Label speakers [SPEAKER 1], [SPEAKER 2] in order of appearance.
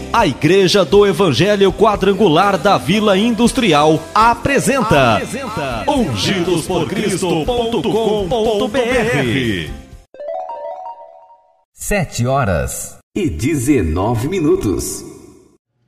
[SPEAKER 1] A Igreja do Evangelho Quadrangular da Vila Industrial apresenta ungidosporcristo.com.br.
[SPEAKER 2] 7h19.